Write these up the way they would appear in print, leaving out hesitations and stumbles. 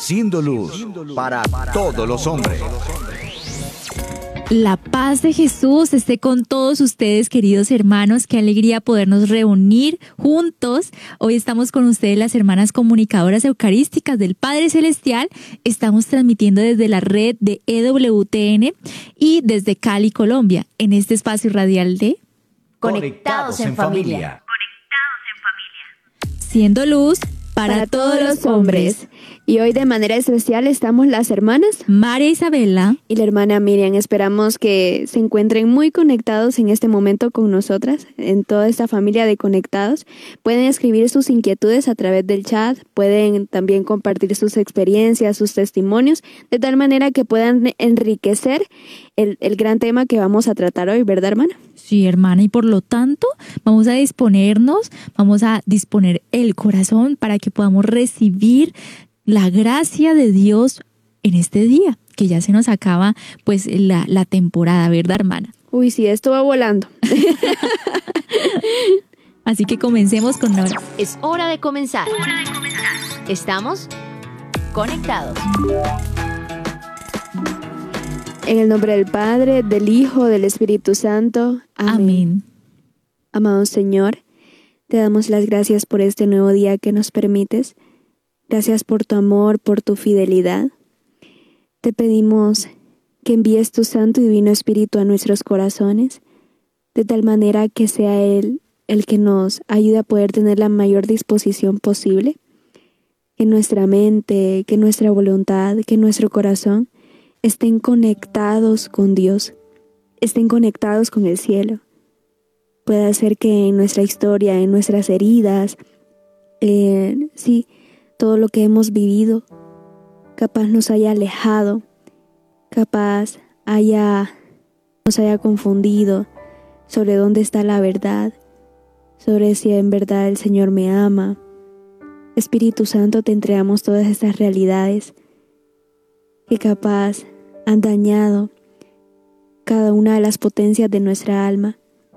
siendo luz para todos los hombres. La paz de Jesús esté con todos ustedes, queridos hermanos. Qué alegría podernos reunir juntos. Hoy estamos con ustedes, las hermanas comunicadoras eucarísticas del Padre Celestial. Estamos transmitiendo desde la red de EWTN y desde Cali, Colombia, en este espacio radial de Conectados en Familia. Siendo luz para todos los hombres. Y hoy de manera especial estamos las hermanas María Isabela y la hermana Miriam. Esperamos que se encuentren muy conectados en este momento con nosotras, en toda esta familia de conectados. Pueden escribir sus inquietudes a través del chat, pueden también compartir sus experiencias, sus testimonios, de tal manera que puedan enriquecer el gran tema que vamos a tratar hoy, ¿verdad, hermana? Sí, hermana, y por lo tanto vamos a disponer el corazón para que podamos recibir la gracia de Dios en este día, que ya se nos acaba pues la temporada, ¿verdad, hermana? Uy, sí, esto va volando. Así que comencemos con Nora. Es hora de comenzar. Estamos conectados. En el nombre del Padre, del Hijo, del Espíritu Santo. Amén. Amado Señor, te damos las gracias por este nuevo día que nos permites. Gracias por tu amor, por tu fidelidad. Te pedimos que envíes tu Santo y Divino Espíritu a nuestros corazones, de tal manera que sea Él el que nos ayude a poder tener la mayor disposición posible, que nuestra mente, que nuestra voluntad, que nuestro corazón estén conectados con Dios, estén conectados con el cielo. Puede ser que en nuestra historia, en nuestras heridas, todo lo que hemos vivido, capaz nos haya alejado, capaz nos haya confundido sobre dónde está la verdad, sobre si en verdad el Señor me ama. Espíritu Santo, te entregamos todas estas realidades que capaz han dañado cada una de las potencias de nuestra alma.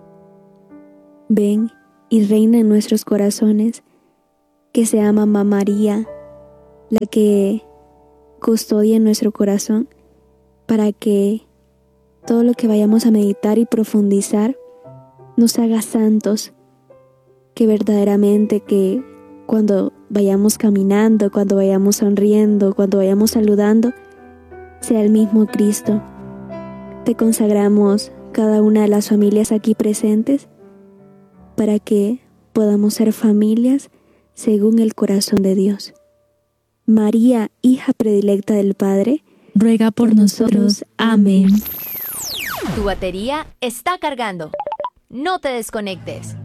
Ven y reina en nuestros corazones, que sea Mamá María la que custodie nuestro corazón, para que todo lo que vayamos a meditar y profundizar nos haga santos, que verdaderamente que cuando vayamos caminando, cuando vayamos sonriendo, cuando vayamos saludando, sea el mismo Cristo. Te consagramos cada una de las familias aquí presentes para que podamos ser familias según el corazón de Dios. María, hija predilecta del Padre, ruega por nosotros. Amén. Tu batería está cargando. No te desconectes.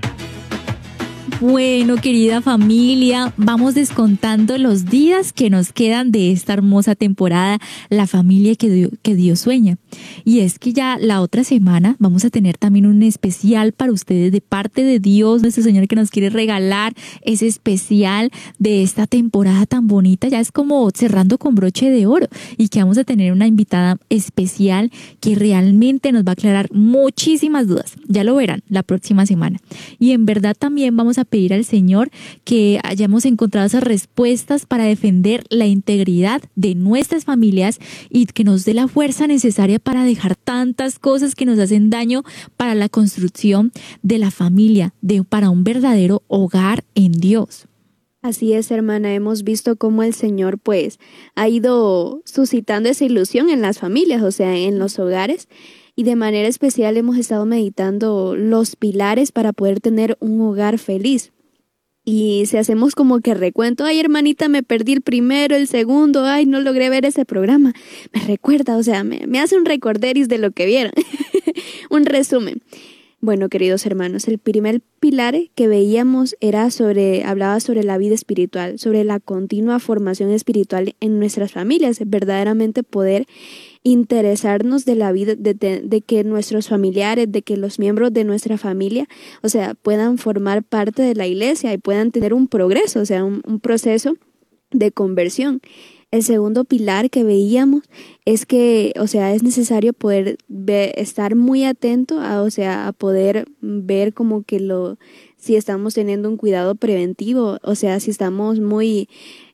Bueno, querida familia, vamos descontando los días que nos quedan de esta hermosa temporada, la familia que Dios sueña. Y es que ya la otra semana vamos a tener también un especial para ustedes de parte de Dios, nuestro Señor, que nos quiere regalar ese especial de esta temporada tan bonita. Ya es como cerrando con broche de oro, y que vamos a tener una invitada especial que realmente nos va a aclarar muchísimas dudas. Ya lo verán la próxima semana. Y en verdad también vamos a pedir al Señor que hayamos encontrado esas respuestas para defender la integridad de nuestras familias y que nos dé la fuerza necesaria para dejar tantas cosas que nos hacen daño para la construcción de la familia, para un verdadero hogar en Dios. Así es, hermana, hemos visto cómo el Señor pues ha ido suscitando esa ilusión en las familias, o sea, en los hogares. Y de manera especial hemos estado meditando los pilares para poder tener un hogar feliz. Y si hacemos como que recuento, ay hermanita, me perdí el primero, el segundo, ay no logré ver ese programa. Me recuerda, o sea, me hace un recorderis de lo que vieron. Un resumen. Bueno, queridos hermanos, el primer pilar que veíamos hablaba sobre la vida espiritual, sobre la continua formación espiritual en nuestras familias, verdaderamente poder interesarnos de la vida, de que nuestros familiares, de que los miembros de nuestra familia, o sea, puedan formar parte de la iglesia y puedan tener un progreso, o sea, un proceso de conversión. El segundo pilar que veíamos es que, o sea, es necesario poder estar muy atento a poder ver como que si estamos teniendo un cuidado preventivo, o sea, si estamos muy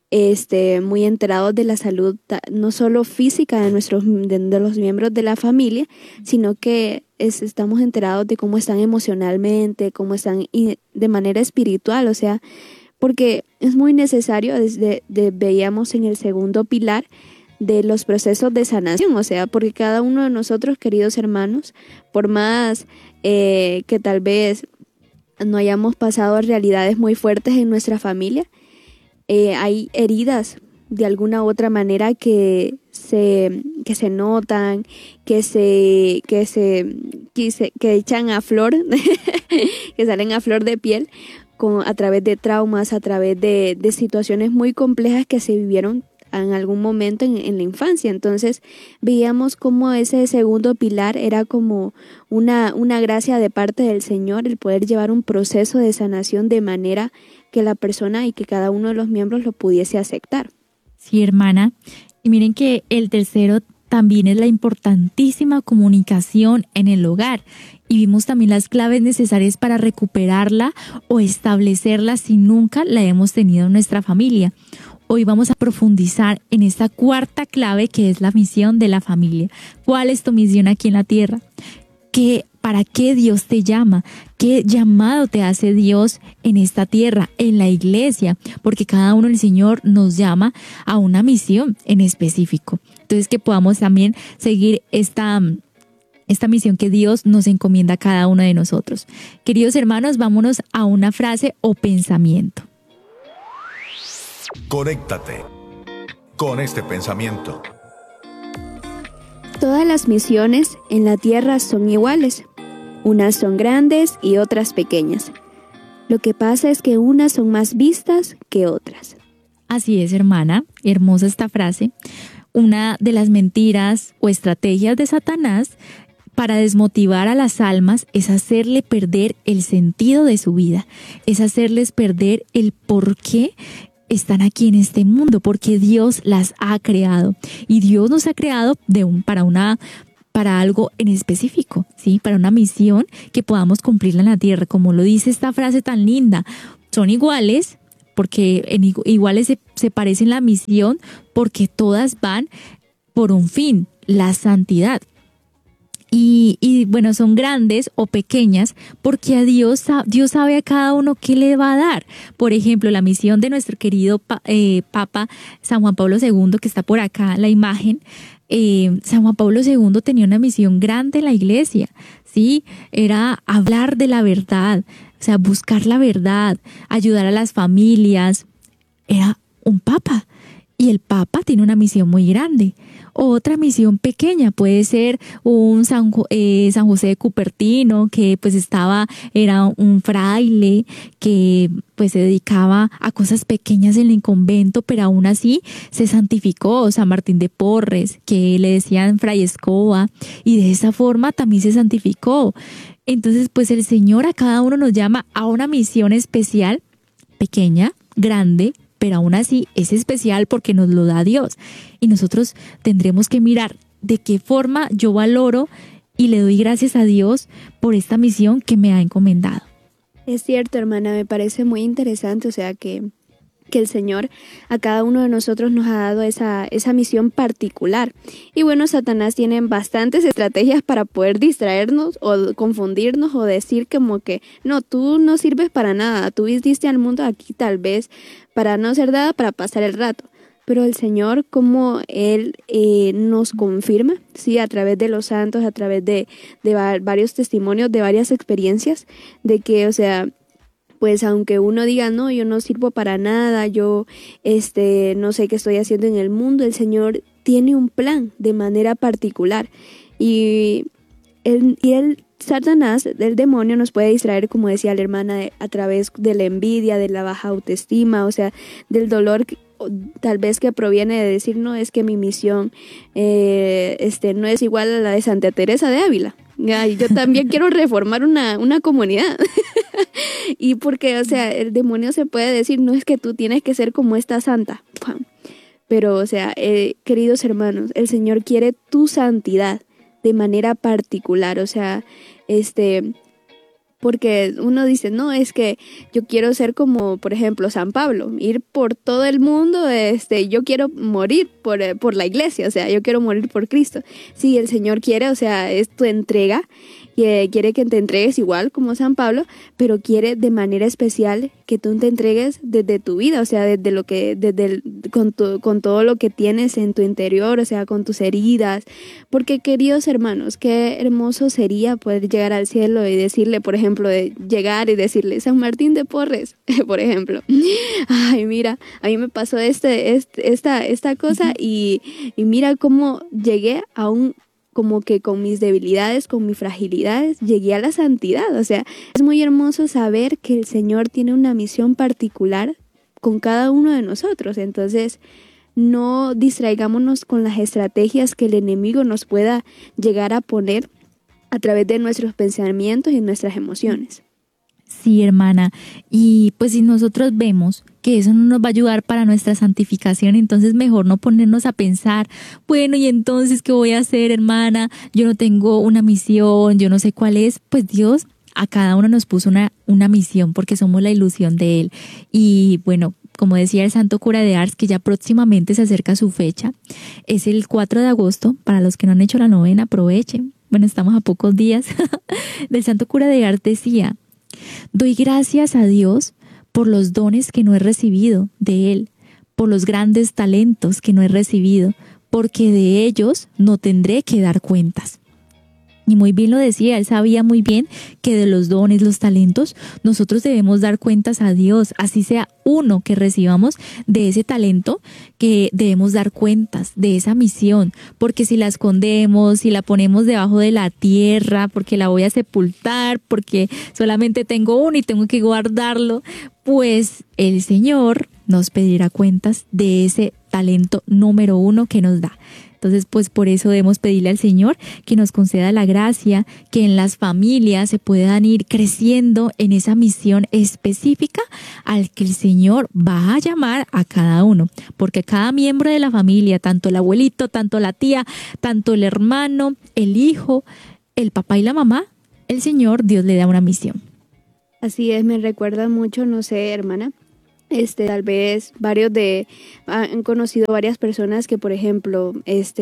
muy enterados de la salud, no solo física de los miembros de la familia, sino que estamos enterados de cómo están emocionalmente, cómo están de manera espiritual, o sea, porque es muy necesario, veíamos en el segundo pilar de los procesos de sanación, o sea, porque cada uno de nosotros, queridos hermanos, por más que tal vez no hayamos pasado realidades muy fuertes en nuestra familia, hay heridas de alguna u otra manera que se notan, que echan a flor, que salen a flor de piel a través de traumas, a través de situaciones muy complejas que se vivieron en algún momento en la infancia. Entonces veíamos como ese segundo pilar era como una gracia de parte del Señor, el poder llevar un proceso de sanación de manera que la persona y que cada uno de los miembros lo pudiese aceptar. Sí, hermana. Y miren que el tercero también es la importantísima comunicación en el hogar. Y vimos también las claves necesarias para recuperarla o establecerla si nunca la hemos tenido en nuestra familia. Hoy vamos a profundizar en esta cuarta clave que es la misión de la familia. ¿Cuál es tu misión aquí en la tierra? ¿Para qué Dios te llama? ¿Qué llamado te hace Dios en esta tierra, en la iglesia? Porque cada uno el Señor nos llama a una misión en específico. Entonces que podamos también seguir esta misión que Dios nos encomienda a cada uno de nosotros. Queridos hermanos, vámonos a una frase o pensamiento. Conéctate con este pensamiento. Todas las misiones en la tierra son iguales. Unas son grandes y otras pequeñas. Lo que pasa es que unas son más vistas que otras. Así es, hermana. Hermosa esta frase. Una de las mentiras o estrategias de Satanás para desmotivar a las almas es hacerle perder el sentido de su vida. Es hacerles perder el por qué están aquí en este mundo, porque Dios las ha creado. Y Dios nos ha creado para algo en específico, ¿sí? Para una misión que podamos cumplirla en la tierra. Como lo dice esta frase tan linda, son iguales, porque iguales se parecen la misión, porque todas van por un fin, la santidad. Y bueno, son grandes o pequeñas porque Dios sabe a cada uno qué le va a dar. Por ejemplo, la misión de nuestro querido Papa San Juan Pablo II, que está por acá la imagen. San Juan Pablo II tenía una misión grande en la iglesia, ¿sí? Era hablar de la verdad, o sea, buscar la verdad, ayudar a las familias. Era un papa y el papa tiene una misión muy grande. Otra misión pequeña puede ser un San José de Cupertino, que pues era un fraile que pues se dedicaba a cosas pequeñas en el convento, pero aún así se santificó. San Martín de Porres, que le decían Fray Escoba, y de esa forma también se santificó. Entonces pues el Señor a cada uno nos llama a una misión especial, pequeña, grande, pero aún así es especial porque nos lo da Dios. Y nosotros tendremos que mirar de qué forma yo valoro y le doy gracias a Dios por esta misión que me ha encomendado. Es cierto, hermana, me parece muy interesante, o sea, que el Señor a cada uno de nosotros nos ha dado esa misión particular. Y bueno, Satanás tiene bastantes estrategias para poder distraernos o confundirnos o decir como que no, tú no sirves para nada, tú viniste al mundo aquí tal vez para no ser nada, para pasar el rato. Pero el Señor, como Él nos confirma, sí, a través de los santos, a través de varios testimonios, de varias experiencias, de que, o sea, pues aunque uno diga, no, yo no sirvo para nada, yo no sé qué estoy haciendo en el mundo, el Señor tiene un plan de manera particular. Y Satanás, el demonio, nos puede distraer, como decía la hermana, a través de la envidia, de la baja autoestima, o sea, del dolor tal vez que proviene de decir, no, es que mi misión no es igual a la de Santa Teresa de Ávila. Yo también quiero reformar una comunidad. Y porque, o sea, el demonio se puede decir, no es que tú tienes que ser como esta santa. Pero, o sea, queridos hermanos, el Señor quiere tu santidad de manera particular. O sea, Porque uno dice, no, es que yo quiero ser como, por ejemplo, San Pablo, ir por todo el mundo, yo quiero morir por la iglesia, o sea, yo quiero morir por Cristo. Si el Señor quiere, o sea, es tu entrega, quiere que te entregues igual como San Pablo, pero quiere de manera especial que tú te entregues desde tu vida, o sea, con todo lo que tienes en tu interior, o sea, con tus heridas. Porque, queridos hermanos, qué hermoso sería poder llegar al cielo y decirle, por ejemplo, de llegar y decirle, San Martín de Porres, por ejemplo, ay, mira, a mí me pasó esta cosa y mira cómo llegué a como que con mis debilidades, con mis fragilidades, llegué a la santidad. O sea, es muy hermoso saber que el Señor tiene una misión particular con cada uno de nosotros. Entonces, no distraigámonos con las estrategias que el enemigo nos pueda llegar a poner a través de nuestros pensamientos y nuestras emociones. Sí, hermana. Y pues si nosotros vemos que eso no nos va a ayudar para nuestra santificación, entonces mejor no ponernos a pensar, bueno, ¿y entonces qué voy a hacer, hermana? Yo no tengo una misión, yo no sé cuál es. Pues Dios a cada uno nos puso una misión porque somos la ilusión de Él. Y bueno, como decía el Santo Cura de Ars, que ya próximamente se acerca su fecha, es el 4 de agosto. Para los que no han hecho la novena, aprovechen. Bueno, estamos a pocos días. Del Santo Cura de Ars decía: doy gracias a Dios por los dones que no he recibido de Él, por los grandes talentos que no he recibido, porque de ellos no tendré que dar cuentas. Y muy bien lo decía, él sabía muy bien que de los dones, los talentos, nosotros debemos dar cuentas a Dios, así sea uno que recibamos de ese talento, que debemos dar cuentas de esa misión, porque si la escondemos, si la ponemos debajo de la tierra, porque la voy a sepultar, porque solamente tengo uno y tengo que guardarlo, pues el Señor nos pedirá cuentas de ese talento número 1 que nos da. Entonces, pues por eso debemos pedirle al Señor que nos conceda la gracia, que en las familias se puedan ir creciendo en esa misión específica al que el Señor va a llamar a cada uno. Porque cada miembro de la familia, tanto el abuelito, tanto la tía, tanto el hermano, el hijo, el papá y la mamá, el Señor, Dios le da una misión. Así es, me recuerda mucho, no sé, hermana, tal vez han conocido varias personas que, por ejemplo,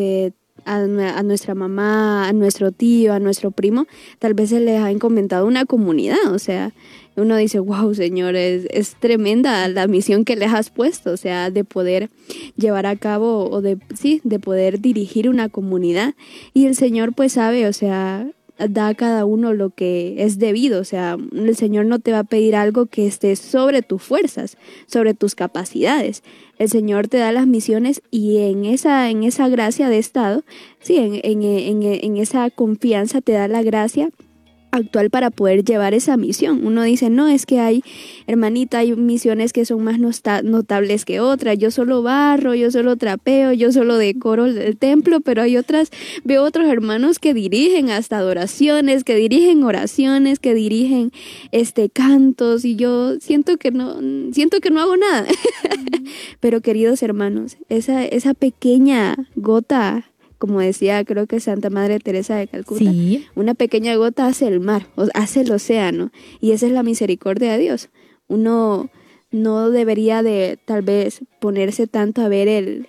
a nuestra mamá, a nuestro tío, a nuestro primo, tal vez se les ha encomendado una comunidad. O sea, uno dice, wow, Señor, es tremenda la misión que les has puesto, o sea, de poder llevar a cabo de poder dirigir una comunidad. Y el Señor pues sabe, o sea, da a cada uno lo que es debido. O sea, el Señor no te va a pedir algo que esté sobre tus fuerzas, sobre tus capacidades. El Señor te da las misiones y en esa gracia de estado, sí, en esa confianza te da la gracia actual para poder llevar esa misión. Uno dice, no, es que hay misiones que son más notables que otras. Yo solo barro, yo solo trapeo, yo solo decoro el templo, pero veo otros hermanos que dirigen hasta adoraciones, que dirigen oraciones, que dirigen cantos, y yo siento que no hago nada. Pero queridos hermanos, esa pequeña gota, como decía, creo que Santa Madre Teresa de Calcuta, sí, una pequeña gota hace el mar, hace el océano, y esa es la misericordia de Dios. Uno no debería de tal vez ponerse tanto a ver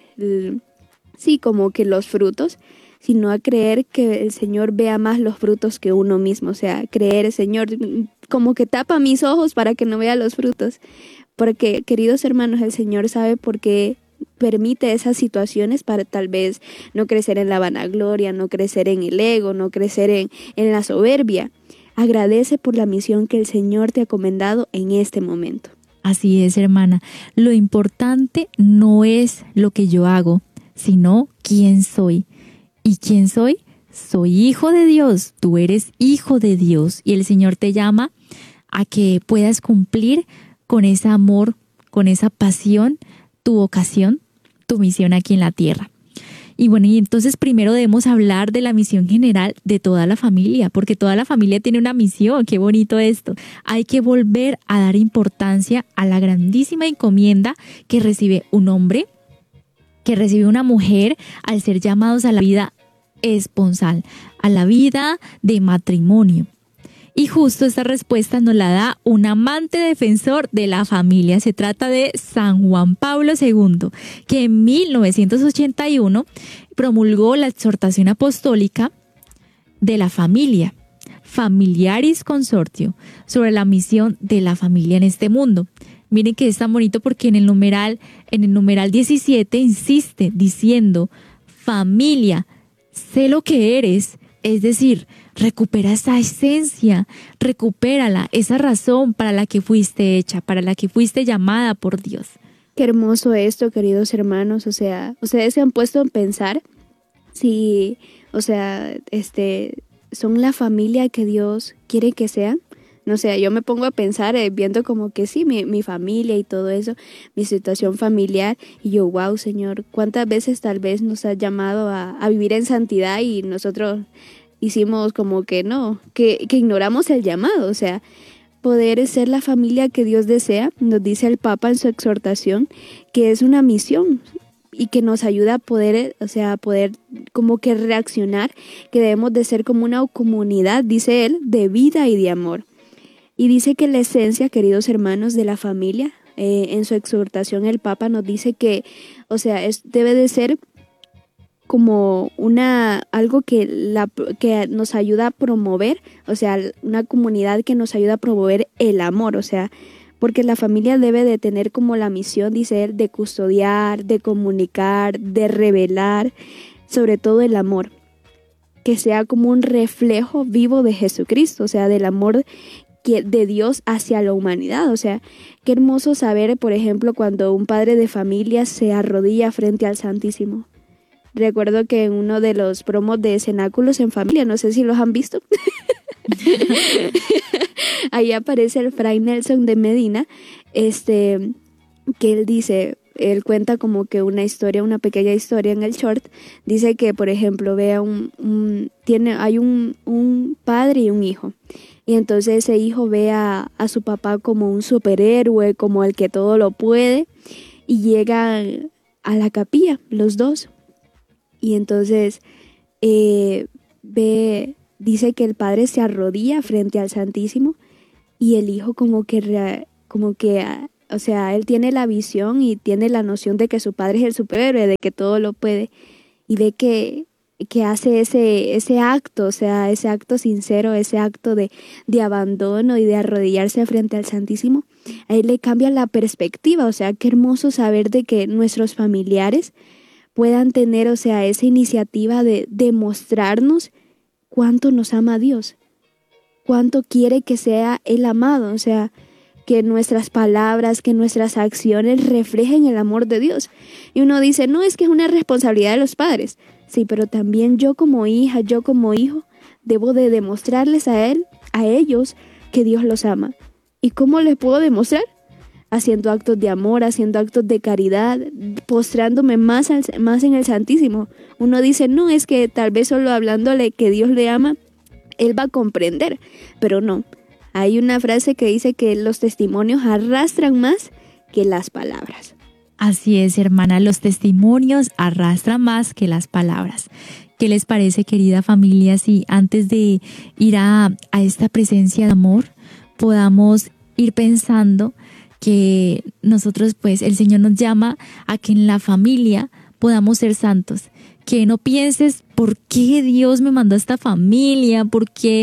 como que los frutos, sino a creer que el Señor vea más los frutos que uno mismo. O sea, creer, Señor, como que tapa mis ojos para que no vea los frutos. Porque, queridos hermanos, el Señor sabe por qué permite esas situaciones, para tal vez no crecer en la vanagloria, no crecer en el ego, no crecer en la soberbia. Agradece por la misión que el Señor te ha encomendado en este momento. Así es, hermana. Lo importante no es lo que yo hago, sino quién soy. ¿Y quién soy? Soy hijo de Dios. Tú eres hijo de Dios. Y el Señor te llama a que puedas cumplir con ese amor, con esa pasión, tu vocación, tu misión aquí en la tierra. Y bueno, y entonces primero debemos hablar de la misión general de toda la familia, porque toda la familia tiene una misión. Qué bonito esto. Hay que volver a dar importancia a la grandísima encomienda que recibe un hombre, que recibe una mujer al ser llamados a la vida esponsal, a la vida de matrimonio. Y justo esta respuesta nos la da un amante defensor de la familia. Se trata de San Juan Pablo II, que en 1981 promulgó la exhortación apostólica de la familia, Familiaris Consortio, sobre la misión de la familia en este mundo. Miren que es tan bonito porque en el numeral 17 insiste diciendo: familia, sé lo que eres, es decir, recupera esa esencia, recupérala, esa razón para la que fuiste hecha, para la que fuiste llamada por Dios. Qué hermoso esto, queridos hermanos. O sea, ustedes se han puesto a pensar si, son la familia que Dios quiere que sean. No sé, yo me pongo a pensar viendo como que sí, mi familia y todo eso, mi situación familiar, y yo, wow, Señor, ¿cuántas veces tal vez nos has llamado a vivir en santidad y nosotros hicimos como que no, que ignoramos el llamado? O sea, poder ser la familia que Dios desea, nos dice el Papa en su exhortación, que es una misión y que nos ayuda a poder como que reaccionar, que debemos de ser como una comunidad, dice él, de vida y de amor. Y dice que la esencia, queridos hermanos, de la familia, en su exhortación el Papa nos dice que, debe de ser como algo que nos ayuda a promover, una comunidad que nos ayuda a promover el amor, porque la familia debe de tener como la misión, dice él, de custodiar, de comunicar, de revelar, sobre todo el amor, que sea como un reflejo vivo de Jesucristo, del amor de Dios hacia la humanidad. Qué hermoso saber, por ejemplo, cuando un padre de familia se arrodilla frente al Santísimo. Recuerdo que en uno de los promos de Cenáculos en Familia, no sé si los han visto, ahí aparece el Fray Nelson de Medina, que él dice, él cuenta como que una pequeña historia en el short, dice que, por ejemplo, hay un padre y un hijo, y entonces ese hijo ve a su papá como un superhéroe, como el que todo lo puede, y llegan a la capilla, los dos. Y entonces dice que el padre se arrodilla frente al Santísimo y el hijo él tiene la visión y tiene la noción de que su padre es el superhéroe, de que todo lo puede, y ve que hace ese acto, ese acto sincero, ese acto de abandono y de arrodillarse frente al Santísimo. A él le cambia la perspectiva. Qué hermoso saber de que nuestros familiares puedan tener, esa iniciativa de demostrarnos cuánto nos ama Dios, cuánto quiere que sea el amado, que nuestras palabras, que nuestras acciones reflejen el amor de Dios. Y uno dice, no, es que es una responsabilidad de los padres. Sí, pero también yo como hija, yo como hijo, debo de demostrarles a ellos que Dios los ama. ¿Y cómo les puedo demostrar? Haciendo actos de amor, haciendo actos de caridad, postrándome más en el Santísimo. Uno dice, no, es que tal vez solo hablándole que Dios le ama, él va a comprender, pero no. Hay una frase que dice que los testimonios arrastran más que las palabras. Así es, hermana, los testimonios arrastran más que las palabras. ¿Qué les parece, querida familia, si antes de ir a esta presencia de amor podamos ir pensando que nosotros, pues, el Señor nos llama a que en la familia podamos ser santos? Que no pienses por qué Dios me mandó a esta familia, por qué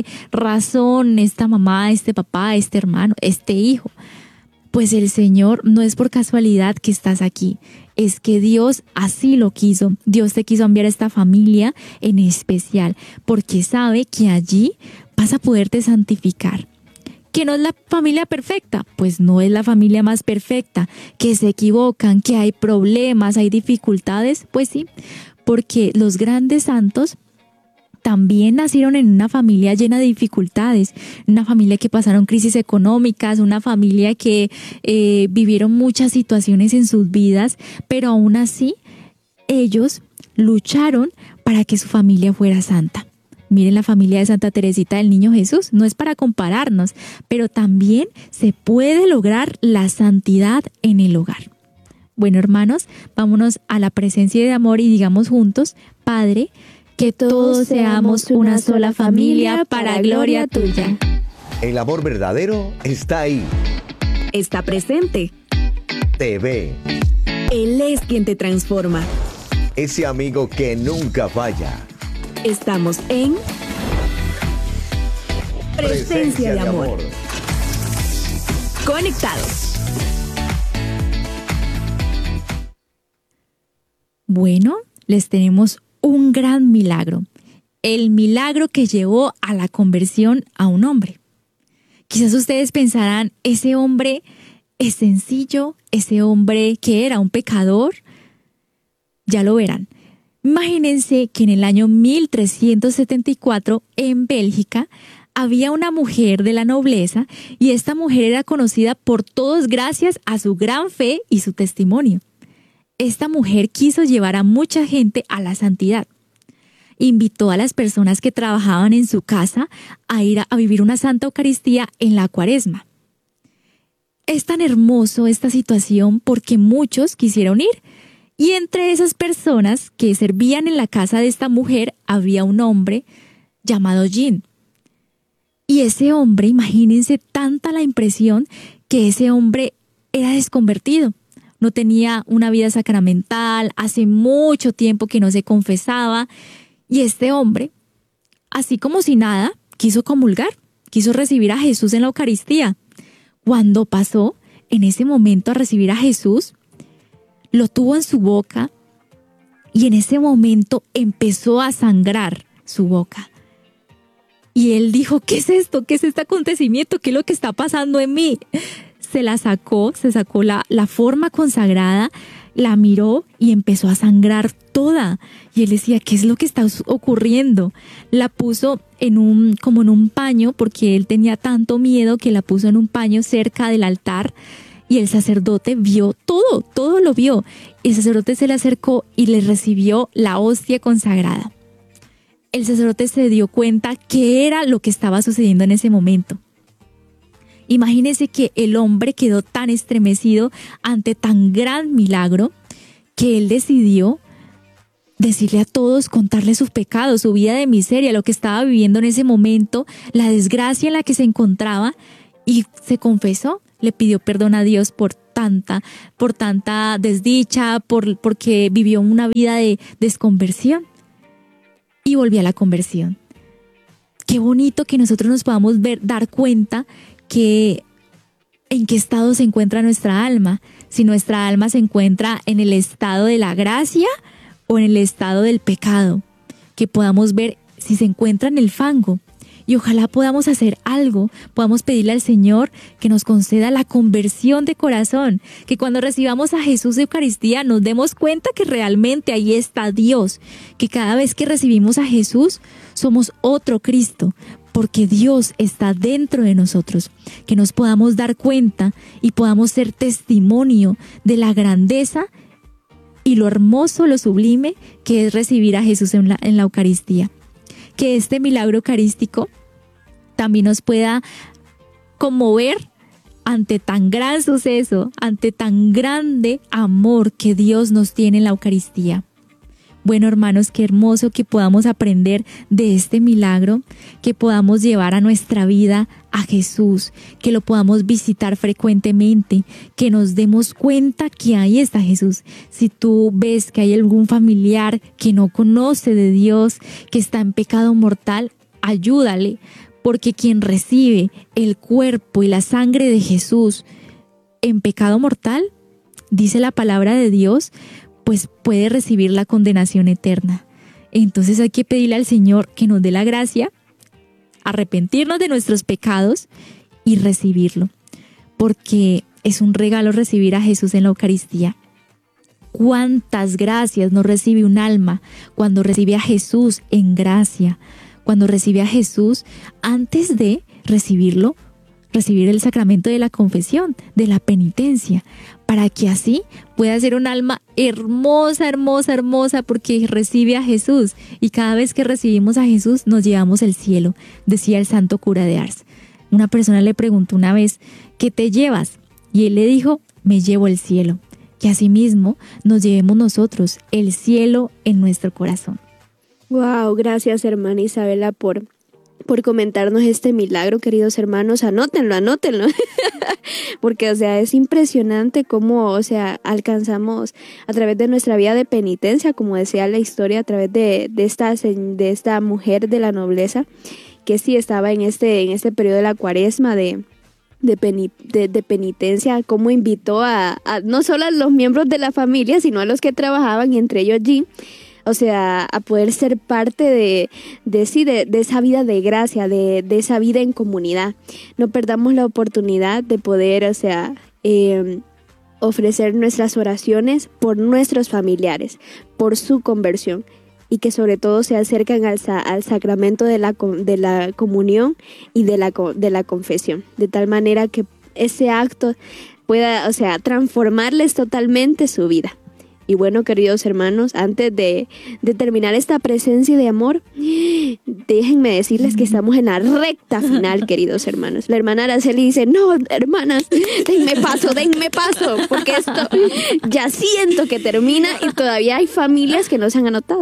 razón esta mamá, este papá, este hermano, este hijo. Pues el Señor no es por casualidad que estás aquí, es que Dios así lo quiso. Dios te quiso enviar a esta familia en especial, porque sabe que allí vas a poderte santificar. ¿Que no es la familia perfecta? Pues no es la familia más perfecta. ¿Que se equivocan? ¿Que hay problemas? ¿Hay dificultades? Pues sí, porque los grandes santos también nacieron en una familia llena de dificultades, una familia que pasaron crisis económicas, una familia que vivieron muchas situaciones en sus vidas, pero aún así ellos lucharon para que su familia fuera santa. Miren la familia de Santa Teresita del Niño Jesús, no es para compararnos, pero también se puede lograr la santidad en el hogar. Bueno, hermanos, vámonos a la presencia de amor y digamos juntos, Padre, que todos seamos una sola familia para gloria tuya. El amor verdadero está ahí. Está presente. Te ve. Él es quien te transforma. Ese amigo que nunca falla. Estamos en Presencia de Amor. Conectados. Bueno, les tenemos un gran milagro. El milagro que llevó a la conversión a un hombre. Quizás ustedes pensarán, ese hombre es sencillo, ese hombre que era un pecador. Ya lo verán. Imagínense que en el año 1374, en Bélgica, había una mujer de la nobleza y esta mujer era conocida por todos gracias a su gran fe y su testimonio. Esta mujer quiso llevar a mucha gente a la santidad. Invitó a las personas que trabajaban en su casa a ir a vivir una Santa Eucaristía en la Cuaresma. Es tan hermoso esta situación porque muchos quisieron ir. Y entre esas personas que servían en la casa de esta mujer había un hombre llamado Jean. Y ese hombre, imagínense tanta la impresión que ese hombre era desconvertido. No tenía una vida sacramental, hace mucho tiempo que no se confesaba. Y este hombre, así como si nada, quiso comulgar, quiso recibir a Jesús en la Eucaristía. Cuando pasó en ese momento a recibir a Jesús, lo tuvo en su boca y en ese momento empezó a sangrar su boca. Y él dijo, ¿qué es esto? ¿Qué es este acontecimiento? ¿Qué es lo que está pasando en mí? Se sacó la forma consagrada, la miró y empezó a sangrar toda. Y él decía, ¿qué es lo que está ocurriendo? La puso como en un paño, porque él tenía tanto miedo que la puso en un paño cerca del altar. Y el sacerdote vio todo lo vio. El sacerdote se le acercó y le recibió la hostia consagrada. El sacerdote se dio cuenta qué era lo que estaba sucediendo en ese momento. Imagínense que el hombre quedó tan estremecido ante tan gran milagro que él decidió decirle a todos, contarle sus pecados, su vida de miseria, lo que estaba viviendo en ese momento, la desgracia en la que se encontraba, y se confesó, le pidió perdón a Dios por tanta desdicha, porque vivió una vida de desconversión y volvió a la conversión. Qué bonito que nosotros nos podamos dar cuenta que en qué estado se encuentra nuestra alma, si nuestra alma se encuentra en el estado de la gracia o en el estado del pecado, que podamos ver si se encuentra en el fango. Y ojalá podamos hacer algo, podamos pedirle al Señor que nos conceda la conversión de corazón, que cuando recibamos a Jesús de Eucaristía nos demos cuenta que realmente ahí está Dios, que cada vez que recibimos a Jesús somos otro Cristo, porque Dios está dentro de nosotros, que nos podamos dar cuenta y podamos ser testimonio de la grandeza y lo hermoso, lo sublime que es recibir a Jesús en la Eucaristía. Que este milagro eucarístico también nos pueda conmover ante tan gran suceso, ante tan grande amor que Dios nos tiene en la Eucaristía. Bueno, hermanos, qué hermoso que podamos aprender de este milagro, que podamos llevar a nuestra vida a Jesús, que lo podamos visitar frecuentemente, que nos demos cuenta que ahí está Jesús. Si tú ves que hay algún familiar que no conoce de Dios, que está en pecado mortal, ayúdale, porque quien recibe el cuerpo y la sangre de Jesús en pecado mortal, dice la palabra de Dios, pues puede recibir la condenación eterna. Entonces hay que pedirle al Señor que nos dé la gracia, arrepentirnos de nuestros pecados y recibirlo, porque es un regalo recibir a Jesús en la Eucaristía. Cuántas gracias nos recibe un alma cuando recibe a Jesús en gracia, cuando recibe a Jesús antes de recibirlo, recibir el sacramento de la confesión, de la penitencia, para que así pueda ser un alma hermosa, hermosa, hermosa, porque recibe a Jesús. Y cada vez que recibimos a Jesús nos llevamos al cielo, decía el santo cura de Ars. Una persona le preguntó una vez, ¿qué te llevas? Y él le dijo, me llevo el cielo. Que asimismo nos llevemos nosotros el cielo en nuestro corazón. Wow, gracias hermana Isabela por por comentarnos este milagro, queridos hermanos. Anótenlo. Porque, o sea, es impresionante cómo, o sea, alcanzamos a través de nuestra vida de penitencia, como decía la historia, a través de esta mujer de la nobleza, que sí estaba en este periodo de la cuaresma de penitencia, cómo invitó a no solo a los miembros de la familia, sino a los que trabajaban, y entre ellos allí, o sea, a poder ser parte de esa vida de gracia, de esa vida en comunidad. No perdamos la oportunidad de poder, o sea, ofrecer nuestras oraciones por nuestros familiares, por su conversión, y que sobre todo se acercan al sacramento de la comunión y de la confesión, de tal manera que ese acto pueda, o sea, transformarles totalmente su vida. Y bueno, queridos hermanos, antes de terminar esta presencia de amor, déjenme decirles que estamos en la recta final, queridos hermanos. La hermana Araceli dice, no, hermanas, denme paso, porque esto ya siento que termina y todavía hay familias que no se han anotado.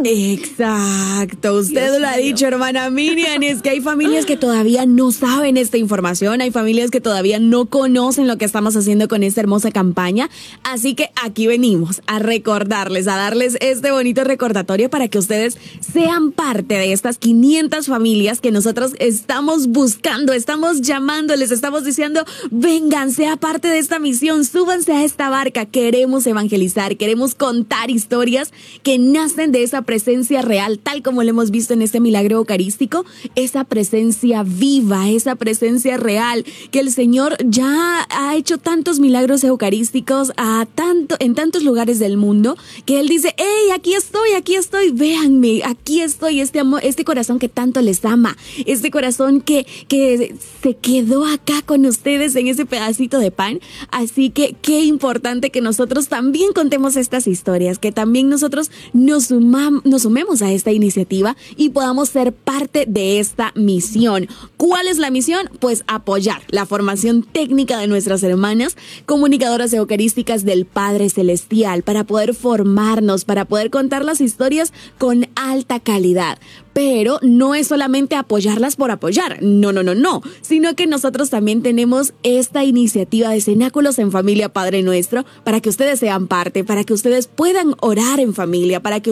Exacto, usted lo ha dicho, hermana Miriam, es que hay familias que todavía no saben esta información, hay familias que todavía no conocen lo que estamos haciendo con esta hermosa campaña, así que aquí venimos a recordarles, a darles este bonito recordatorio para que ustedes sean parte de estas 500 familias que nosotros estamos buscando, estamos llamándoles, estamos diciendo, vengan, sea parte de esta misión, súbanse a esta barca, queremos evangelizar, queremos contar historias que nacen de esa presencia real, tal como lo hemos visto en este milagro eucarístico, esa presencia viva, esa presencia real, que el Señor ya ha hecho tantos milagros eucarísticos en tantos lugares del mundo, que Él dice, hey, aquí estoy, véanme, aquí estoy, este amor, este corazón que tanto les ama, este corazón que se quedó acá con ustedes en ese pedacito de pan. Así que qué importante que nosotros también contemos estas historias, que también nosotros nos sumemos a esta iniciativa y podamos ser parte de esta misión. ¿Cuál es la misión? Pues apoyar la formación técnica de nuestras hermanas comunicadoras eucarísticas del Padre Celestial, para poder formarnos, para poder contar las historias con alta calidad. Pero no es solamente apoyarlas por apoyar, no, sino que nosotros también tenemos esta iniciativa de Cenáculos en Familia Padre Nuestro, para que ustedes sean parte, para que ustedes puedan orar en familia, para que